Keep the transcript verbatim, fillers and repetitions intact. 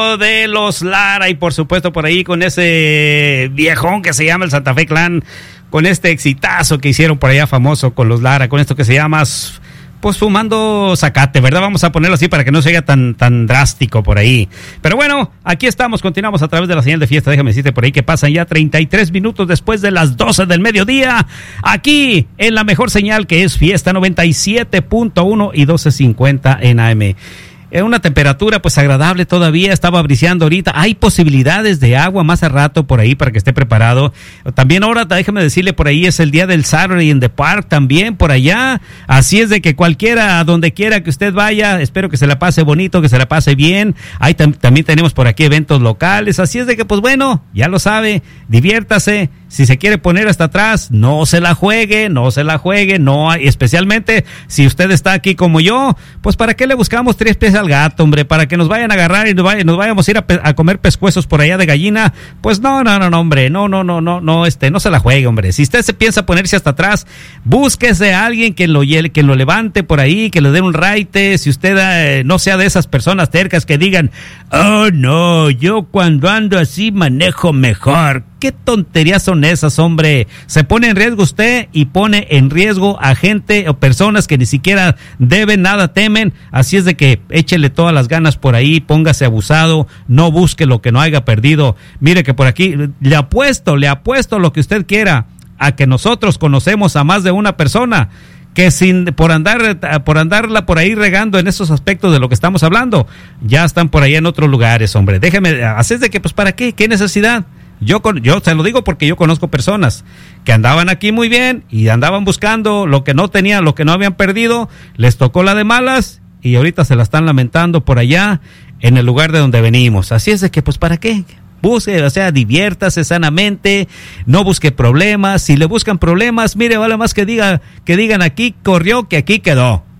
de los Lara, y por supuesto por ahí con ese viejón que se llama el Santa Fe Clan, con este exitazo que hicieron por allá famoso con los Lara, con esto que se llama pues fumando zacate, ¿verdad? Vamos a ponerlo así para que no sea tan, tan drástico por ahí. Pero bueno, aquí estamos, continuamos a través de la señal de fiesta. Déjame decirte por ahí que pasan ya treinta y tres minutos después de las doce del mediodía, aquí en la mejor señal que es Fiesta noventa y siete punto uno y doce cincuenta en A M. En una temperatura pues agradable todavía, estaba briseando ahorita, hay posibilidades de agua más a rato por ahí para que esté preparado. También ahora déjeme decirle, por ahí es el día del Saturday in the Park también por allá, así es de que cualquiera, a donde quiera que usted vaya, espero que se la pase bonito, que se la pase bien. Ahí tam- también tenemos por aquí eventos locales, así es de que pues bueno, ya lo sabe, diviértase. Si se quiere poner hasta atrás, no se la juegue, no se la juegue, no, especialmente si usted está aquí como yo, pues ¿para qué le buscamos tres pies al gato, hombre? Para que nos vayan a agarrar y nos, vaya, nos vayamos a ir a, pe- a comer pescuezos por allá de gallina. Pues no, no, no, no, hombre, no, no, no, no, no, este, no se la juegue, hombre. Si usted se piensa ponerse hasta atrás, búsquese a alguien que lo, que lo levante por ahí, que le dé un raite. Si usted eh, no sea de esas personas tercas que digan, oh no, yo cuando ando así manejo mejor. ¿Qué tonterías son esas, hombre? Se pone en riesgo usted y pone en riesgo a gente o personas que ni siquiera deben, nada temen. Así es de que échele todas las ganas por ahí, póngase abusado, no busque lo que no haya perdido. Mire que por aquí le apuesto, le apuesto lo que usted quiera a que nosotros conocemos a más de una persona que sin por andar por andarla por ahí regando en esos aspectos de lo que estamos hablando, ya están por ahí en otros lugares, hombre. Déjeme, así es de que pues ¿para qué? ¿Qué necesidad? Yo, yo se lo digo porque yo conozco personas que andaban aquí muy bien y andaban buscando lo que no tenían, lo que no habían perdido, les tocó la de malas y ahorita se la están lamentando por allá en el lugar de donde venimos. Así es de que, pues, ¿para qué? Busque, o sea, diviértase sanamente, no busque problemas. Si le buscan problemas, mire, vale más que diga, que digan aquí corrió que aquí quedó.